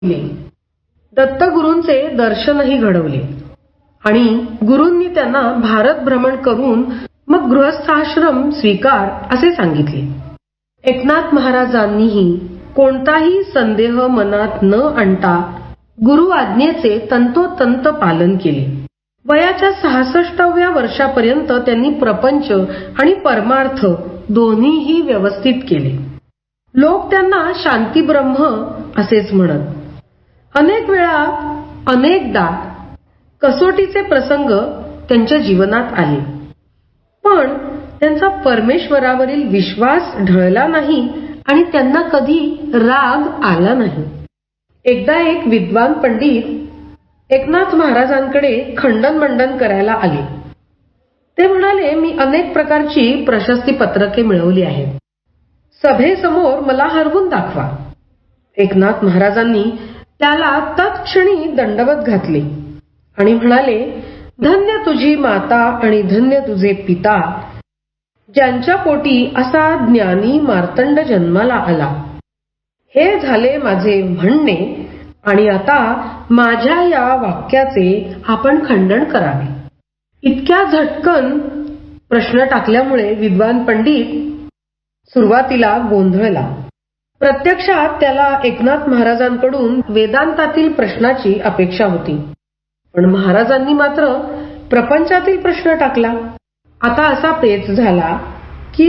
दत्तगुरूंचे दर्शनही घडवले आणि गुरूंनी त्यांना भारत भ्रमण करून मग गृहस्थाश्रम स्वीकार असे सांगितले. एकनाथ महाराजांनीही कोणताही संदेह मनात न आणता गुरु आज्ञेचे तंतोतंत पालन केले. वयाच्या 66व्या वर्षापर्यंत त्यांनी प्रपंच आणि परमार्थ दोन्हीही व्यवस्थित केले. लोक त्यांना शांतीब्रह्म असेच म्हणत. अनेक वेळा अनेकदा कसोटीचे प्रसंग त्यांच्या जीवनात आले, पण त्यांचा परमेश्वरावरील विश्वास ढळला नाही आणि त्यांना कधी राग आला नाही. एकदा एक विद्वान पंडित एकनाथ महाराजांकडे खंडन मंडन करायला आले. ते म्हणाले, मी अनेक प्रकारची प्रशस्ती पत्रके मिळवली आहेत. सभेसमोर मला हरवून दाखवा. एकनाथ महाराजांनी त्याला तत्क्षणी दंडवत घातले आणि म्हणाले, धन्य तुझी माता आणि धन्य तुझे पिता, ज्यांच्या पोटी असा ज्ञानी मार्तंड जन्माला आला. हे झाले माझे म्हणणे आणि आता माझ्या या वाक्याचे आपण खंडन करावे. इतक्या झटकन प्रश्न टाकल्यामुळे विद्वान पंडित सुरुवातीला गोंधळला. प्रत्यक्षात त्याला एकनाथ महाराजांकडून वेदांतातील प्रश्नाची अपेक्षा होती, पण महाराजांनी मात्र प्रपंचातील प्रश्न टाकला. आता असा पेच झाला की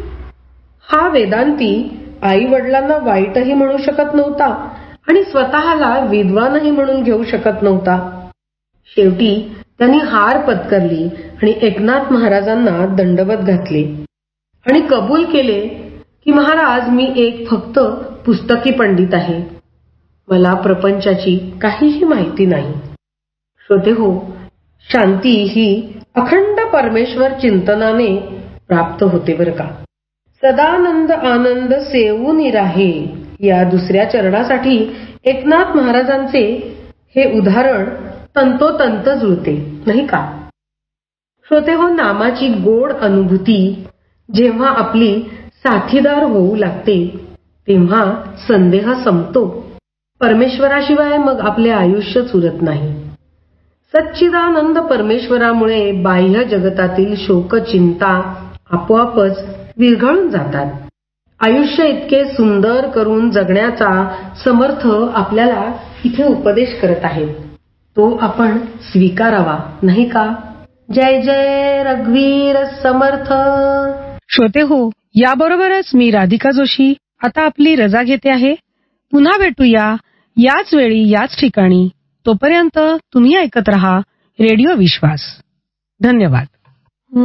हा वेदांती आई वडिलांना वाईटही म्हणू शकत नव्हता आणि स्वतःला विद्वानही म्हणून घेऊ शकत नव्हता. शेवटी त्यांनी हार पत्करली आणि एकनाथ महाराजांना दंडवत घातले आणि कबूल केले की महाराज, मी एक फक्त पुस्तकी पंडित आहे. मला प्रपंचाची काहीही माहिती नाही. श्रोतेहो, शांती ही अखंड परमेश्वर चिंतनाने प्राप्त होते बरं का. सदानंद आनंद सेवूनी राहे या दुसऱ्या चरणासाठी एकनाथ महाराजांचे हे उदाहरण तंतोतंत जुळते, नाही का. श्रोतेहो, नामाची गोड अनुभूती जेव्हा आपली साथीदार होऊ लागते तेव्हा संदेह संपतो. परमेश्वराशिवाय मग आपले आयुष्यच उरत नाही. सच्चिदानंद परमेश्वरामुळे बाह्य जगतातील शोक चिंता आपोआपच विरघळून जातात. आयुष्य इतके सुंदर करून जगण्याचा समर्थ आपल्याला इथे उपदेश करत आहेत, तो आपण स्वीकारावा, नाही का. जय जय रघुवीर समर्थ. श्रोते हो, याबरोबरच मी राधिका जोशी आता आपली रजा घेते आहे. पुन्हा भेटूया याच वेळी याच ठिकाणी. तोपर्यंत तुम्ही ऐकत रहा रेडिओ विश्वास. धन्यवाद.